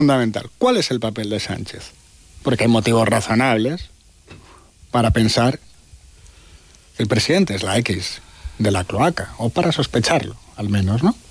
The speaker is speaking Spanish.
fundamental. ¿Cuál es el papel de Sánchez? Porque hay motivos razonables para pensar que el presidente es la X de la cloaca, o para sospecharlo, al menos, ¿no?